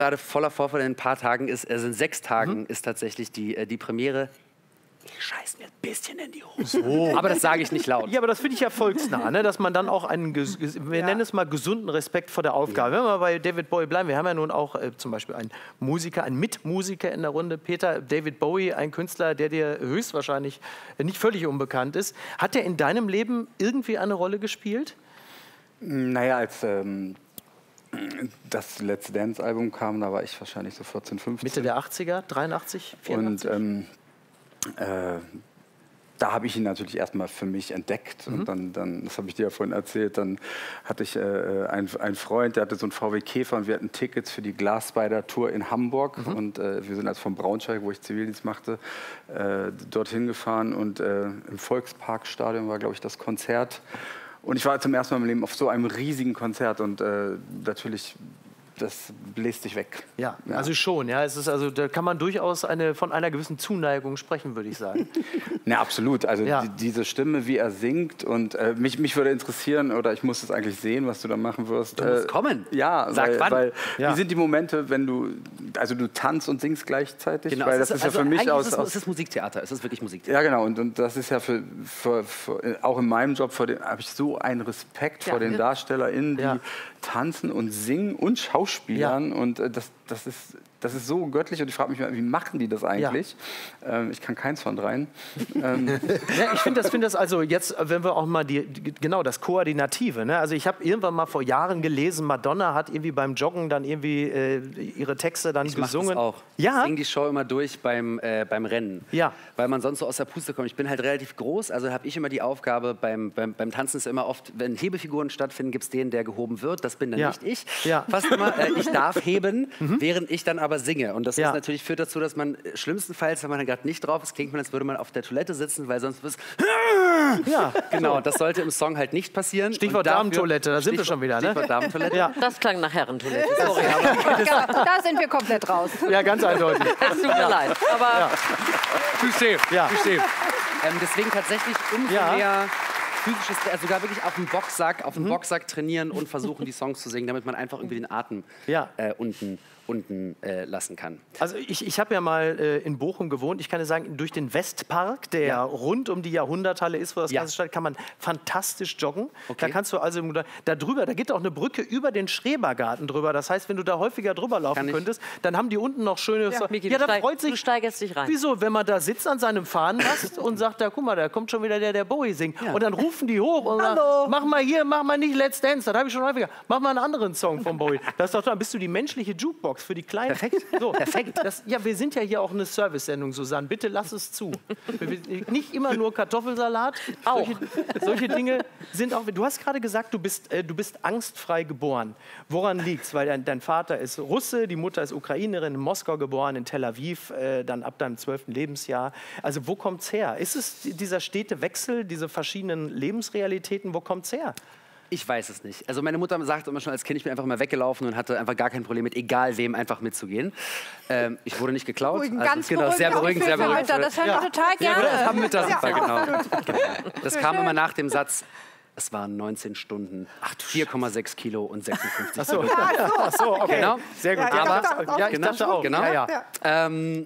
gerade voller Vorfreude in ein paar Tagen ist, also in 6 Tagen ist tatsächlich die Premiere. Ich scheiß mir ein bisschen in die Hose. So. Aber das sage ich nicht laut. Ja, aber das finde ich ja volksnah, ne? Dass man dann auch einen, wir nennen es mal gesunden Respekt vor der Aufgabe. Wenn wir bei David Bowie bleiben, wir haben ja nun auch zum Beispiel einen Musiker, einen Mitmusiker in der Runde. Peter, David Bowie, ein Künstler, der dir höchstwahrscheinlich nicht völlig unbekannt ist. Hat der in deinem Leben irgendwie eine Rolle gespielt? Naja, als das Let's Dance-Album kam, da war ich wahrscheinlich so 14, 15. Mitte der 80er, 83, 84? Und da habe ich ihn natürlich erstmal für mich entdeckt. Und dann, das habe ich dir ja vorhin erzählt, dann hatte ich einen Freund, der hatte so einen VW Käfer und wir hatten Tickets für die Glass Spider Tour in Hamburg. Und wir sind also von Braunschweig, wo ich Zivildienst machte, dorthin gefahren. Und im Volksparkstadion war, glaube ich, das Konzert. Und ich war zum ersten Mal im Leben auf so einem riesigen Konzert und natürlich, das bläst dich weg. Ja, also schon. Ja, es ist also, da kann man durchaus von einer gewissen Zuneigung sprechen, würde ich sagen. Na, absolut. Also diese Stimme, wie er singt und mich würde interessieren, oder ich muss es eigentlich sehen, was du da machen wirst. Du musst kommen. Ja, Sag wann. Weil wie sind die Momente, wenn du tanzt und singst gleichzeitig? Genau, weil das ist ja für mich es ist Musiktheater, es ist wirklich Musiktheater. Ja, genau. Und das ist ja auch in meinem Job, habe ich so einen Respekt vor den DarstellerInnen, die tanzen und singen und Schauspielern. Und das ist so göttlich. Und ich frage mich mal, wie machen die das eigentlich? Ich kann keins von dreien. Ja, ich finde das also jetzt, wenn wir auch mal genau das Koordinative. Ne? Also ich habe irgendwann mal vor Jahren gelesen, Madonna hat irgendwie beim Joggen dann irgendwie ihre Texte dann gesungen. Ich mach das auch. Ja? Ich singe die Show immer durch beim Rennen. Ja. Weil man sonst so aus der Puste kommt. Ich bin halt relativ groß, also habe ich immer die Aufgabe, beim Tanzen ist immer oft, wenn Hebefiguren stattfinden, gibt es den, der gehoben wird. Das bin dann nicht ich. Ja. Fast immer. Ich darf heben, während ich dann aber singe. Und das ist natürlich, führt dazu, dass man schlimmstenfalls, wenn man dann gerade nicht drauf ist, klingt man, als würde man auf der Toilette sitzen, weil sonst wird es... Ja, genau. Das sollte im Song halt nicht passieren. Stichwort Damentoilette, da sind wir schon wieder, ne? Stichwort Damentoilette. Ja. Das klang nach Herrentoilette. Sorry. Da sind wir komplett raus. Ja, ganz eindeutig. Es tut mir leid. Aber Touché. Ja. Touché. Deswegen tatsächlich umso mehr physisches, also sogar wirklich auf dem Boxsack trainieren und versuchen, die Songs zu singen, damit man einfach irgendwie den Atem unten lassen kann. Also ich habe ja mal in Bochum gewohnt. Ich kann dir sagen, durch den Westpark, der rund um die Jahrhunderthalle ist, wo das Ganze statt, kann man fantastisch joggen. Okay. Da kannst du also da drüber, da geht auch eine Brücke über den Schrebergarten drüber. Das heißt, wenn du da häufiger drüber laufen könntest, dann haben die unten noch schöne... Miki, da freut sich, du steigerst dich rein. Wieso? Wenn man da sitzt an seinem Fahnenmast und sagt, da guck mal, da kommt schon wieder der Bowie singt. Ja. Und dann rufen die hoch und sagen, mach mal hier, mach mal nicht Let's Dance. Das habe ich schon häufiger. Mach mal einen anderen Song von Bowie. Das ist doch, dann bist du die menschliche Jukebox für die Kleinen. Perfekt. So, perfekt. Wir sind ja hier auch eine Service-Sendung, Susanne. Bitte lass es zu. Nicht immer nur Kartoffelsalat. Solche Dinge sind auch... Du hast gerade gesagt, du bist angstfrei geboren. Woran liegt's? Weil dein Vater ist Russe, die Mutter ist Ukrainerin, in Moskau geboren, in Tel Aviv, dann ab deinem 12. Lebensjahr. Also wo kommt's her? Ist es dieser stete Wechsel, diese verschiedenen Lebensrealitäten? Wo kommt's her? Ich weiß es nicht. Also meine Mutter sagte immer schon als Kind, ich bin einfach immer weggelaufen und hatte einfach gar kein Problem mit, egal wem, einfach mitzugehen. Ich wurde nicht geklaut. Ganz beruhigend, sehr beruhigend, sehr beruhigend. Das hören wir total gerne. Das haben Mütter super, genau. Das kam immer nach dem Satz, es waren 19 Stunden, 4,6 Kilo und 56 Kilo. Ach so, okay. Genau. Sehr gut. Aber, ich dachte auch. Genau. Ja.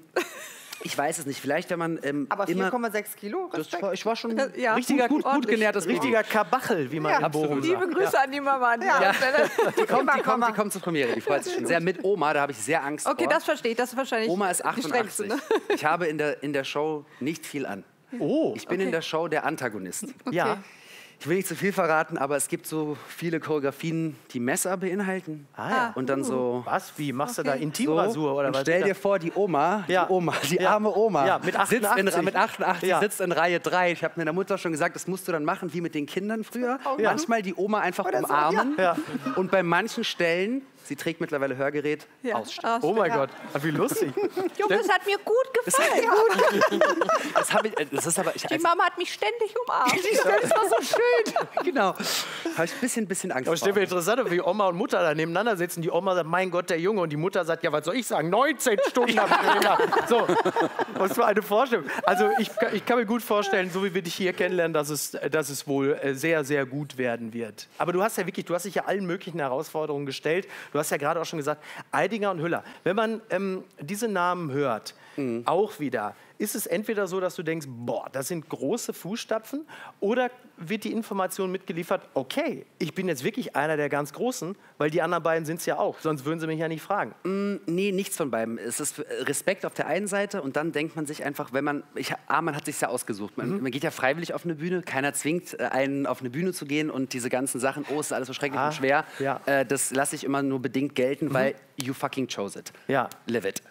Ich weiß es nicht. Vielleicht, wenn man Aber 4,6 Kilo? Ich war schon richtiger, gut genährtes richtiger Kabachel, wie man in Bochum sagt. Liebe Grüße an die Mama. Die kommt zur Premiere, die freut sich schon sehr mit Oma, da habe ich sehr Angst vor. Okay, das verstehe ich, das ist wahrscheinlich Oma ist die 88. strengste, ne? Ich habe in der Show nicht viel an. Ich bin in der Show der Antagonist. Ja. Ich will nicht zu viel verraten, aber es gibt so viele Choreografien, die Messer beinhalten. Und dann so... Was? Wie? Machst du da Intimrasur oder und was? stell dir vor, die Oma, die arme Oma, mit 88, mit 88 sitzt in Reihe 3. Ich habe meiner Mutter schon gesagt, das musst du dann machen wie mit den Kindern früher. Manchmal die Oma einfach umarmen und bei manchen Stellen... Sie trägt mittlerweile Hörgerät, aussteigen. Oh mein Gott, wie lustig. Junge, das hat mir gut gefallen. Die Mama hat mich ständig umarmt. Das war so schön. Genau. Habe ich ein bisschen Angst vor. Stell mir interessant, wie Oma und Mutter da nebeneinander sitzen. Die Oma sagt, mein Gott, der Junge. Und die Mutter sagt, ja, was soll ich sagen? 19 Stunden habe ich gemacht. So, was für eine Vorstellung. Also ich kann mir gut vorstellen, so wie wir dich hier kennenlernen, dass es wohl sehr, sehr gut werden wird. Aber du hast dich ja allen möglichen Herausforderungen gestellt. Du hast ja gerade auch schon gesagt, Eidinger und Hüller. Wenn man diese Namen hört, auch wieder, ist es entweder so, dass du denkst, boah, das sind große Fußstapfen, oder wird die Information mitgeliefert, okay, ich bin jetzt wirklich einer der ganz Großen, weil die anderen beiden sind es ja auch, sonst würden sie mich ja nicht fragen. Nee, nichts von beidem. Es ist Respekt auf der einen Seite und dann denkt man sich einfach, wenn man, man hat sich ja ausgesucht. Man geht ja freiwillig auf eine Bühne, keiner zwingt einen auf eine Bühne zu gehen und diese ganzen Sachen, oh, es ist alles so schrecklich und schwer, das lasse ich immer nur bedingt gelten, weil you fucking chose it. Ja. Live it.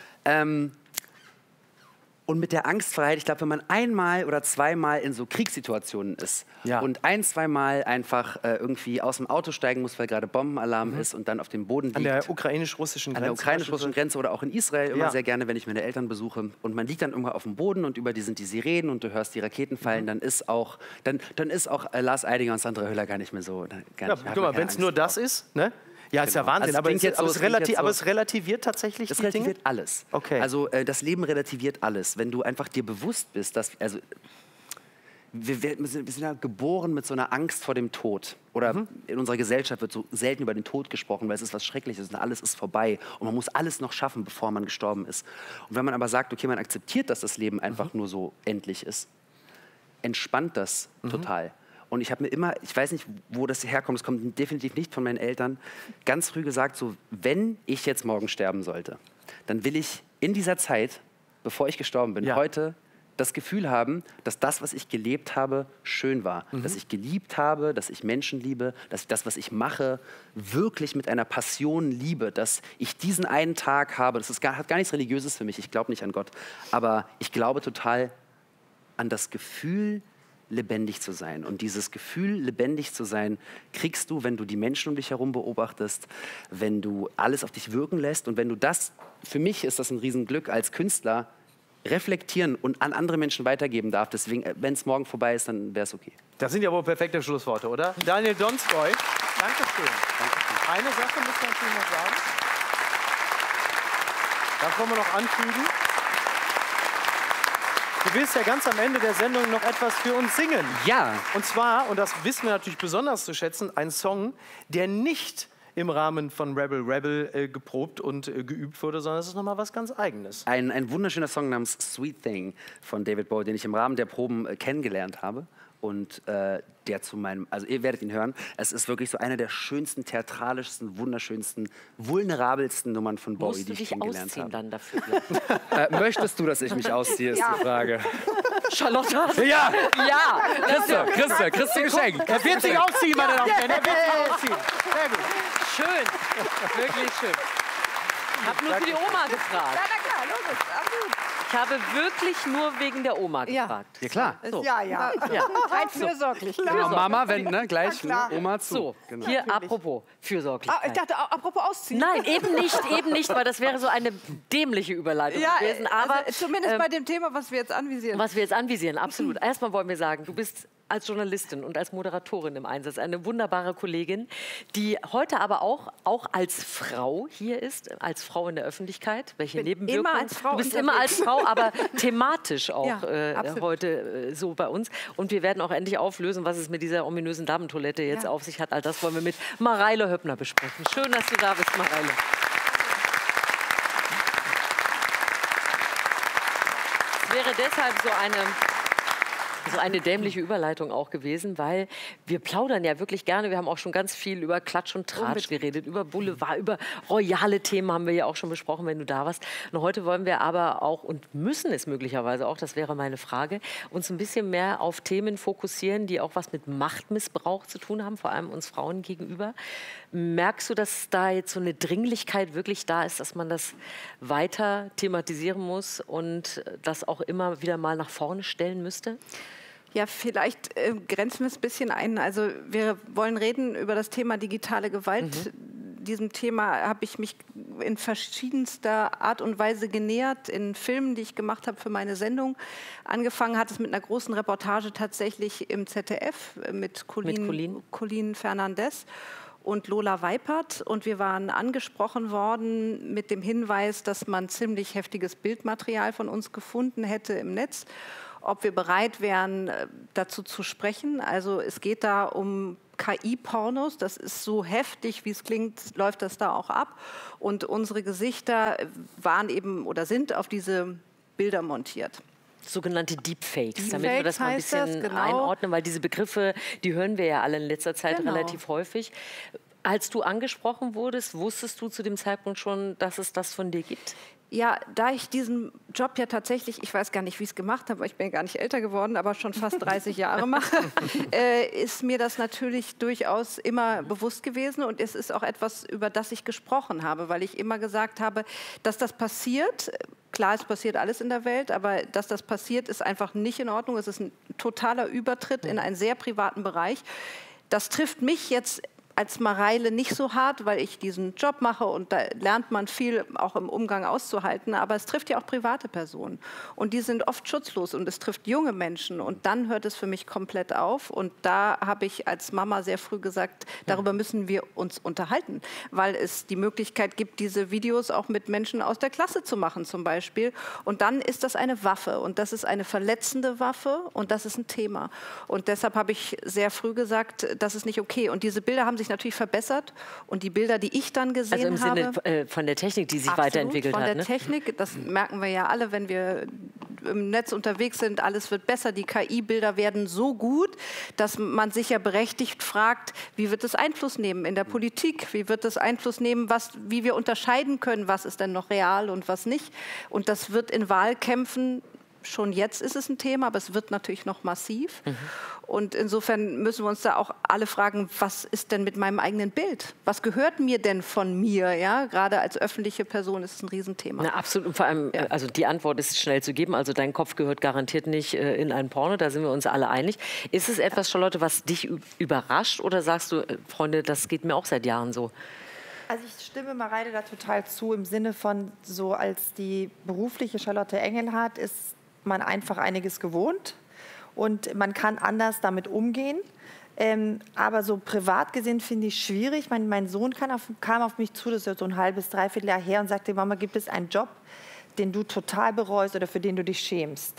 Und mit der Angstfreiheit, ich glaube, wenn man einmal oder zweimal in so Kriegssituationen ist und zweimal einfach irgendwie aus dem Auto steigen muss, weil gerade Bombenalarm ist und dann auf dem Boden liegt. An der ukrainisch-russischen Grenze. An der ukrainisch-russischen Grenze oder auch in Israel immer sehr gerne, wenn ich meine Eltern besuche. Und man liegt dann irgendwann auf dem Boden und über die sind die Sirenen und du hörst die Raketen fallen, dann ist auch Lars Eidinger und Sandra Hüller gar nicht mehr so. Guck mal, wenn es nur das ist, ne? Ja, ist ja Wahnsinn, also aber es relativiert tatsächlich das die Dinge? Es relativiert alles. Okay. Also das Leben relativiert alles. Wenn du einfach dir bewusst bist, dass... Also, wir sind ja geboren mit so einer Angst vor dem Tod. Oder in unserer Gesellschaft wird so selten über den Tod gesprochen, weil es ist was Schreckliches und alles ist vorbei. Und man muss alles noch schaffen, bevor man gestorben ist. Und wenn man aber sagt, okay, man akzeptiert, dass das Leben einfach nur so endlich ist, entspannt das total. Und ich habe mir immer, ich weiß nicht, wo das herkommt, es kommt definitiv nicht von meinen Eltern, ganz früh gesagt, so, wenn ich jetzt morgen sterben sollte, dann will ich in dieser Zeit, bevor ich gestorben bin, heute das Gefühl haben, dass das, was ich gelebt habe, schön war. Dass ich geliebt habe, dass ich Menschen liebe, dass ich das, was ich mache, wirklich mit einer Passion liebe. Dass ich diesen einen Tag habe, hat gar nichts Religiöses für mich, ich glaube nicht an Gott, aber ich glaube total an das Gefühl, lebendig zu sein. Und dieses Gefühl, lebendig zu sein, kriegst du, wenn du die Menschen um dich herum beobachtest, wenn du alles auf dich wirken lässt und wenn du das, für mich ist das ein Riesenglück als Künstler, reflektieren und an andere Menschen weitergeben darf. Deswegen, wenn es morgen vorbei ist, dann wäre es okay. Das sind ja wohl perfekte Schlussworte, oder? Daniel Donskoy, Dankeschön. Eine Sache muss man natürlich noch sagen. Das wollen wir noch anfügen. Du willst ja ganz am Ende der Sendung noch etwas für uns singen. Ja. Und zwar, und das wissen wir natürlich besonders zu schätzen, ein Song, der nicht im Rahmen von Rebel Rebel geprobt und geübt wurde, sondern es ist nochmal was ganz Eigenes. Ein wunderschöner Song namens Sweet Thing von David Bowie, den ich im Rahmen der Proben kennengelernt habe. Und der zu meinem, also ihr werdet ihn hören, es ist wirklich so eine der schönsten, theatralischsten, wunderschönsten, vulnerabelsten Nummern von Bowie, die ich kennengelernt habe. Dann dafür? Möchtest du, dass ich mich ausziehe, ist die Frage. Charlotte? Ja! Ja! Christa Geschenk. Er wird sich ausziehen, meine Damen und Herren. Er wird sich ausziehen. Sehr gut. Schön. Wirklich schön. Ich habe nur für die Oma gefragt. Ja, na klar, logisch, absolut. Ich habe wirklich nur wegen der Oma gefragt. Ja, klar. So. Ja. Rein fürsorglich. Genau, Mama, wenn, ne, gleich, ne, Oma zu. So, genau. hier apropos Fürsorglichkeit. Ich dachte, apropos ausziehen. Nein, eben nicht, weil das wäre so eine dämliche Überleitung gewesen. Aber also, zumindest bei dem Thema, was wir jetzt anvisieren. Was wir jetzt anvisieren, absolut. Erstmal wollen wir sagen, du bist als Journalistin und als Moderatorin im Einsatz eine wunderbare Kollegin, die heute aber auch als Frau hier ist, als Frau in der Öffentlichkeit. Welche Nebenwirkungen? Immer als Frau. Du bist immer als Frau, aber thematisch auch heute so bei uns. Und wir werden auch endlich auflösen, was es mit dieser ominösen Damentoilette jetzt auf sich hat. All das wollen wir mit Mareile Höppner besprechen. Schön, dass du da bist, Mareile. Es wäre deshalb so eine dämliche Überleitung auch gewesen, weil wir plaudern ja wirklich gerne. Wir haben auch schon ganz viel über Klatsch und Tratsch geredet, über Boulevard, über royale Themen haben wir ja auch schon besprochen, wenn du da warst. Und heute wollen wir aber auch und müssen es möglicherweise auch, das wäre meine Frage, uns ein bisschen mehr auf Themen fokussieren, die auch was mit Machtmissbrauch zu tun haben, vor allem uns Frauen gegenüber. Merkst du, dass da jetzt so eine Dringlichkeit wirklich da ist, dass man das weiter thematisieren muss und das auch immer wieder mal nach vorne stellen müsste? Ja, vielleicht grenzen wir es ein bisschen ein. Also wir wollen reden über das Thema digitale Gewalt. Diesem Thema habe ich mich in verschiedenster Art und Weise genähert, in Filmen, die ich gemacht habe für meine Sendung. Angefangen hat es mit einer großen Reportage tatsächlich im ZDF mit Colleen Fernandez und Lola Weipert. Und wir waren angesprochen worden mit dem Hinweis, dass man ziemlich heftiges Bildmaterial von uns gefunden hätte im Netz. ob wir bereit wären, dazu zu sprechen. Also es geht da um KI-Pornos, das ist so heftig, wie es klingt, läuft das da auch ab. Und unsere Gesichter waren eben oder sind auf diese Bilder montiert. Sogenannte Deepfakes, damit wir das mal ein bisschen einordnen, weil diese Begriffe, die hören wir ja alle in letzter Zeit relativ häufig. Als du angesprochen wurdest, wusstest du zu dem Zeitpunkt schon, dass es das von dir gibt? Ja, da ich diesen Job ja tatsächlich, ich weiß gar nicht, wie ich es gemacht habe, weil ich bin gar nicht älter geworden, aber schon fast 30 Jahre mache, ist mir das natürlich durchaus immer bewusst gewesen. Und es ist auch etwas, über das ich gesprochen habe, weil ich immer gesagt habe, dass das passiert. Klar, es passiert alles in der Welt, aber dass das passiert, ist einfach nicht in Ordnung. Es ist ein totaler Übertritt in einen sehr privaten Bereich. Das trifft mich jetzt als Mareile nicht so hart, weil ich diesen Job mache und da lernt man viel auch im Umgang auszuhalten, aber es trifft ja auch private Personen und die sind oft schutzlos und es trifft junge Menschen und dann hört es für mich komplett auf und da habe ich als Mama sehr früh gesagt, darüber müssen wir uns unterhalten, weil es die Möglichkeit gibt, diese Videos auch mit Menschen aus der Klasse zu machen zum Beispiel und dann ist das eine Waffe und das ist eine verletzende Waffe und das ist ein Thema und deshalb habe ich sehr früh gesagt, das ist nicht okay und diese Bilder haben sich natürlich verbessert und die Bilder, die ich dann gesehen habe... Also im Sinne von der Technik, die sich weiterentwickelt hat. Von der Technik, das merken wir ja alle, wenn wir im Netz unterwegs sind, alles wird besser, die KI-Bilder werden so gut, dass man sich ja berechtigt fragt, wie wird es Einfluss nehmen in der Politik, wie wird es Einfluss nehmen, wie wir unterscheiden können, was ist denn noch real und was nicht. Und das wird in Wahlkämpfen, schon jetzt ist es ein Thema, aber es wird natürlich noch massiv. Und insofern müssen wir uns da auch alle fragen, was ist denn mit meinem eigenen Bild? Was gehört mir denn von mir? Ja? Gerade als öffentliche Person ist es ein Riesenthema. Na, absolut. Und vor allem, also die Antwort ist schnell zu geben. Also dein Kopf gehört garantiert nicht in ein Porno, da sind wir uns alle einig. Ist es etwas, Charlotte, was dich überrascht oder sagst du, Freunde, das geht mir auch seit Jahren so? Also ich stimme Mareile da total zu, im Sinne von, so als die berufliche Charlotte Engelhardt ist man einfach einiges gewohnt und man kann anders damit umgehen. Aber so privat gesehen finde ich schwierig. Mein Sohn kam auf mich zu, das ist ja so ein halbes, dreiviertel Jahr her und sagte, Mama, gibt es einen Job, den du total bereust oder für den du dich schämst?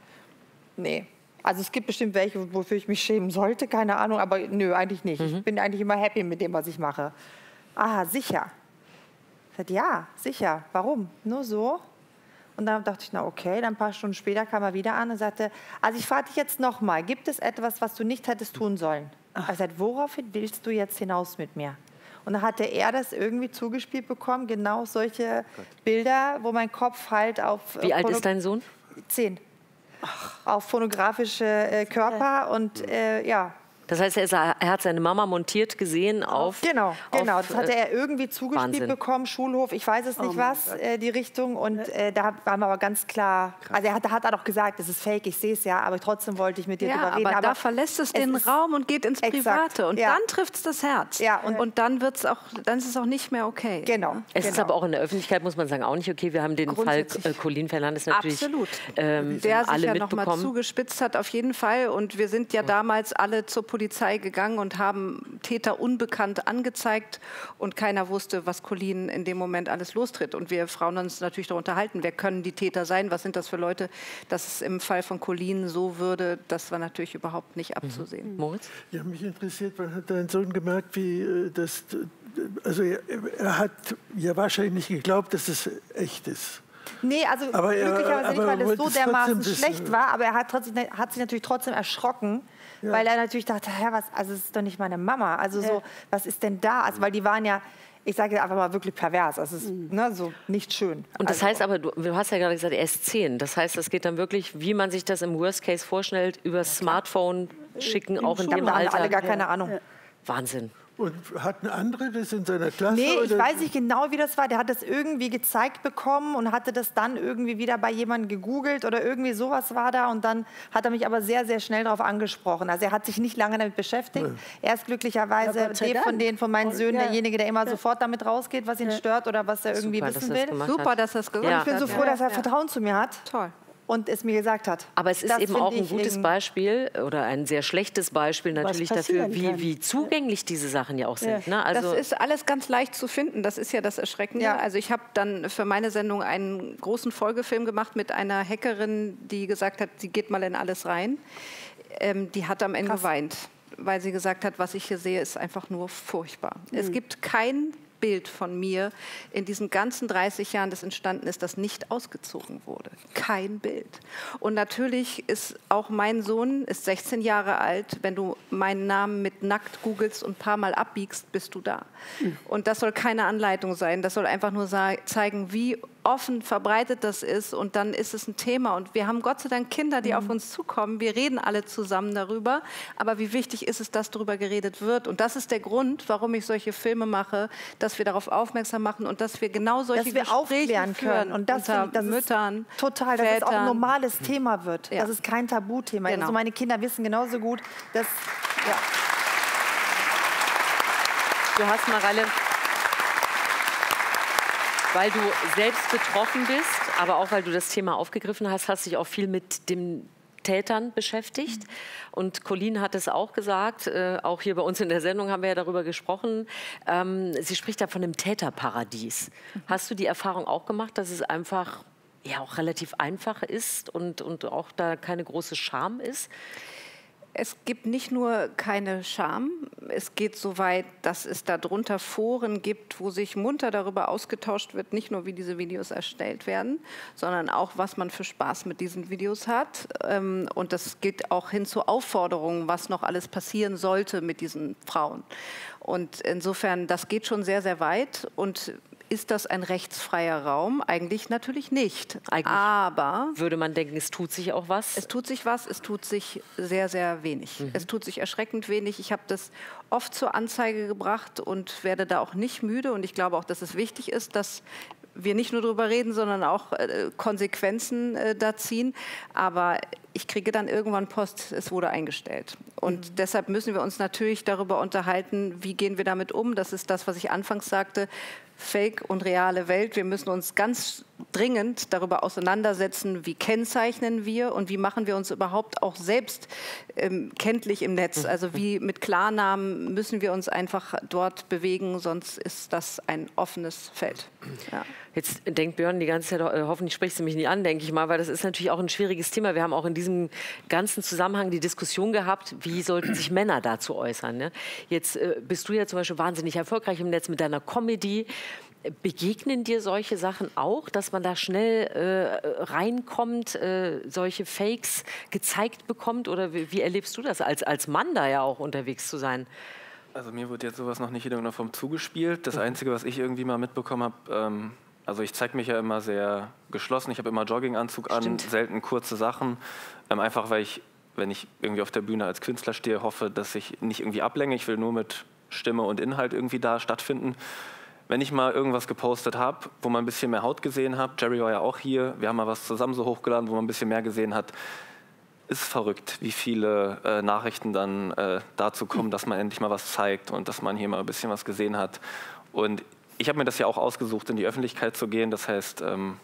Nee. Also es gibt bestimmt welche, wofür ich mich schämen sollte, keine Ahnung, aber nö, eigentlich nicht. Ich bin eigentlich immer happy mit dem, was ich mache. Aha, sicher. Ich sagte, ja, sicher. Warum? Nur so? Und dann dachte ich, na okay, dann ein paar Stunden später kam er wieder an und sagte, also ich frage dich jetzt nochmal, gibt es etwas, was du nicht hättest tun sollen? Er sagte, woraufhin willst du jetzt hinaus mit mir? Und dann hatte er das irgendwie zugespielt bekommen, genau solche Bilder, wo mein Kopf halt auf... Wie alt ist dein Sohn? 10. Auf pornografische Körper und ja... Das heißt, er hat seine Mama montiert gesehen auf... Genau. Das hatte er irgendwie zugespielt bekommen, Schulhof, ich weiß es nicht was, die Richtung. Und da waren wir aber ganz klar... Also er hat auch gesagt, es ist fake, ich sehe es ja, aber trotzdem wollte ich mit dir drüber reden. Aber da verlässt es den Raum und geht ins Private. Und dann trifft es das Herz. Ja, und dann ist es auch nicht mehr okay. Genau. Es ist aber auch in der Öffentlichkeit, muss man sagen, auch nicht okay. Wir haben den Fall Colin Fernandes natürlich der sich ja noch mal zugespitzt hat, auf jeden Fall. Und wir sind ja damals alle zur Polizei gegangen und haben Täter unbekannt angezeigt und keiner wusste, was Colin in dem Moment alles lostritt. Und wir Frauen uns natürlich darüber unterhalten, wer können die Täter sein, was sind das für Leute, dass es im Fall von Colin so würde, das war natürlich überhaupt nicht abzusehen. Moritz? Ja, mich interessiert, wann hat dein Sohn gemerkt, wie das, also er hat ja wahrscheinlich nicht geglaubt, dass es echt ist. Nee, also glücklicherweise nicht, weil es so dermaßen schlecht war, aber er hat sich natürlich trotzdem erschrocken, weil er natürlich dachte, also es ist doch nicht meine Mama, also so, was ist denn da? Also, weil die waren ja, ich sage einfach mal wirklich pervers, also es ist so nicht schön. Und das heißt aber, du hast ja gerade gesagt, er ist 10, das heißt, es geht dann wirklich, wie man sich das im Worst Case vorstellt, über das Smartphone schicken, auch in dem Alter. Da haben alle gar keine Ahnung. Wahnsinn. Und hatten andere das in seiner Klasse? Nee, ich weiß nicht genau, wie das war. Der hat das irgendwie gezeigt bekommen und hatte das dann irgendwie wieder bei jemandem gegoogelt oder irgendwie sowas war da. Und dann hat er mich aber sehr, sehr schnell darauf angesprochen. Also er hat sich nicht lange damit beschäftigt. Er ist glücklicherweise von meinen Söhnen derjenige, der immer sofort damit rausgeht, was ihn stört oder was er irgendwie wissen will. Super, dass er es gesagt hat. Ich bin so froh, dass er Vertrauen zu mir hat. Toll. und es mir gesagt hat. Aber es ist eben auch ein gutes Beispiel oder ein sehr schlechtes Beispiel natürlich dafür, wie zugänglich diese Sachen ja auch sind. Ne? Also das ist alles ganz leicht zu finden. Das ist ja das Erschreckende. Ja. Also ich habe dann für meine Sendung einen großen Folgefilm gemacht mit einer Hackerin, die gesagt hat, sie geht mal in alles rein. Die hat am Ende geweint, weil sie gesagt hat, was ich hier sehe, ist einfach nur furchtbar. Es gibt kein Bild von mir in diesen ganzen 30 Jahren, das entstanden ist, das nicht ausgezogen wurde. Kein Bild. Und natürlich ist auch mein Sohn, ist 16 Jahre alt, wenn du meinen Namen mit nackt googelst und ein paar Mal abbiegst, bist du da. Und das soll keine Anleitung sein, das soll einfach nur zeigen, wie offen verbreitet das ist und dann ist es ein Thema. Und wir haben Gott sei Dank Kinder, die auf uns zukommen. Wir reden alle zusammen darüber. Aber wie wichtig ist es, dass darüber geredet wird? Und das ist der Grund, warum ich solche Filme mache, dass wir darauf aufmerksam machen und dass wir genau solche Gespräche aufklären können. Und das unter Müttern, total, dass es auch ein normales Thema wird. Dass es kein Tabuthema ist. Genau. Also meine Kinder wissen genauso gut, dass... Ja. Du hast, Mareile, weil du selbst betroffen bist, aber auch weil du das Thema aufgegriffen hast, hast dich auch viel mit den Tätern beschäftigt. Und Colleen hat es auch gesagt, auch hier bei uns in der Sendung haben wir ja darüber gesprochen. Sie spricht da von einem Täterparadies. Hast du die Erfahrung auch gemacht, dass es einfach ja auch relativ einfach ist und auch da keine große Scham ist? Es gibt nicht nur keine Scham, es geht so weit, dass es darunter Foren gibt, wo sich munter darüber ausgetauscht wird, nicht nur wie diese Videos erstellt werden, sondern auch, was man für Spaß mit diesen Videos hat. Und das geht auch hin zu Aufforderungen, was noch alles passieren sollte mit diesen Frauen. Und insofern, das geht schon sehr, sehr weit. Und ist das ein rechtsfreier Raum? Eigentlich natürlich nicht. Aber würde man denken, es tut sich auch was? Es tut sich was, es tut sich sehr, sehr wenig. Es tut sich erschreckend wenig. Ich habe das oft zur Anzeige gebracht und werde da auch nicht müde. Und ich glaube auch, dass es wichtig ist, dass wir nicht nur darüber reden, sondern auch Konsequenzen da ziehen. Aber ich kriege dann irgendwann Post, es wurde eingestellt. Und deshalb müssen wir uns natürlich darüber unterhalten, wie gehen wir damit um. Das ist das, was ich anfangs sagte. Fake und reale Welt. Wir müssen uns ganz dringend darüber auseinandersetzen, wie kennzeichnen wir und wie machen wir uns überhaupt auch selbst kenntlich im Netz. Also wie mit Klarnamen müssen wir uns einfach dort bewegen, sonst ist das ein offenes Feld. Ja. Jetzt denkt Björn die ganze Zeit, hoffentlich sprichst du mich nicht an, denke ich mal, weil das ist natürlich auch ein schwieriges Thema. Wir haben auch in diesem ganzen Zusammenhang die Diskussion gehabt, wie sollten sich Männer dazu äußern. Ne? Jetzt bist du ja zum Beispiel wahnsinnig erfolgreich im Netz mit deiner Comedy. Begegnen dir solche Sachen auch, dass man da schnell reinkommt, solche Fakes gezeigt bekommt? Oder wie erlebst du das, als Mann da ja auch unterwegs zu sein? Also mir wird jetzt sowas noch nicht in irgendeiner Form zugespielt. Das Einzige, was ich irgendwie mal mitbekommen habe, also ich zeige mich ja immer sehr geschlossen. Ich habe immer Jogginganzug an, selten kurze Sachen. Einfach weil ich, wenn ich irgendwie auf der Bühne als Künstler stehe, hoffe, dass ich nicht irgendwie ablenke. Ich will nur mit Stimme und Inhalt irgendwie da stattfinden. Wenn ich mal irgendwas gepostet habe, wo man ein bisschen mehr Haut gesehen hat, Jerry war ja auch hier, wir haben mal was zusammen so hochgeladen, wo man ein bisschen mehr gesehen hat, ist verrückt, wie viele Nachrichten dann dazu kommen, dass man endlich mal was zeigt und dass man hier mal ein bisschen was gesehen hat. Und ich habe mir das ja auch ausgesucht, in die Öffentlichkeit zu gehen. Das heißt,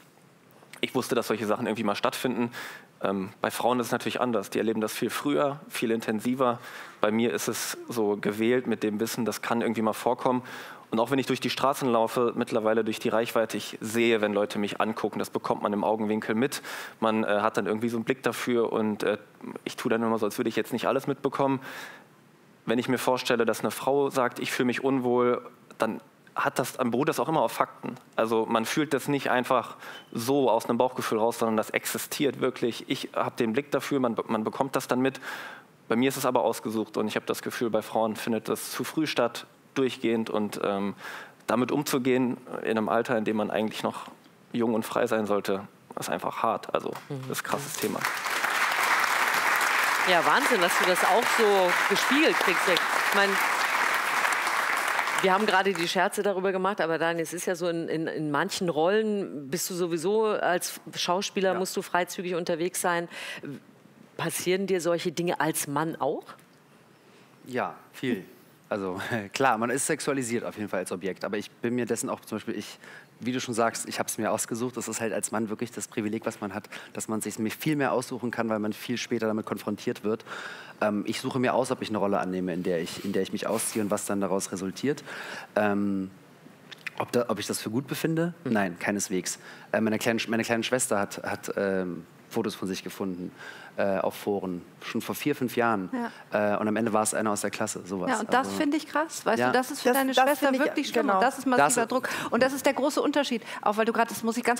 ich wusste, dass solche Sachen irgendwie mal stattfinden. Bei Frauen ist es natürlich anders. Die erleben das viel früher, viel intensiver. Bei mir ist es so gewählt mit dem Wissen, das kann irgendwie mal vorkommen. Und auch wenn ich durch die Straßen laufe, mittlerweile durch die Reichweite, ich sehe, wenn Leute mich angucken, das bekommt man im Augenwinkel mit. Man hat dann irgendwie so einen Blick dafür und ich tue dann immer so, als würde ich jetzt nicht alles mitbekommen. Wenn ich mir vorstelle, dass eine Frau sagt, ich fühle mich unwohl, dann beruht das auch immer auf Fakten. Also man fühlt das nicht einfach so aus einem Bauchgefühl raus, sondern das existiert wirklich. Ich habe den Blick dafür, man bekommt das dann mit. Bei mir ist es aber ausgesucht und ich habe das Gefühl, bei Frauen findet das zu früh statt, durchgehend und damit umzugehen in einem Alter, in dem man eigentlich noch jung und frei sein sollte, ist einfach hart. Also das ist ein krasses Thema. Ja, Wahnsinn, dass du das auch so gespiegelt kriegst. Ich meine, wir haben gerade die Scherze darüber gemacht, aber Daniel, es ist ja so, in manchen Rollen bist du sowieso als Schauspieler, musst du freizügig unterwegs sein. Passieren dir solche Dinge als Mann auch? Ja, viel. Also klar, man ist sexualisiert auf jeden Fall als Objekt, aber ich bin mir dessen auch zum Beispiel, wie du schon sagst, ich habe es mir ausgesucht. Das ist halt als Mann wirklich das Privileg, was man hat, dass man sich viel mehr aussuchen kann, weil man viel später damit konfrontiert wird. Ich suche mir aus, ob ich eine Rolle annehme, in der ich mich ausziehe und was dann daraus resultiert. Ob ich das für gut befinde? Nein, keineswegs. Meine kleine Schwester hat Fotos von sich gefunden auf Foren, schon vor 4, 5 Jahren. Ja. Und am Ende war es einer aus der Klasse, sowas. Ja, und das finde ich krass. Weißt du, das ist für deine Schwester wirklich schlimm. Genau. Und das ist massiver Druck. Und das ist der große Unterschied. Auch weil du gerade, das muss ich ganz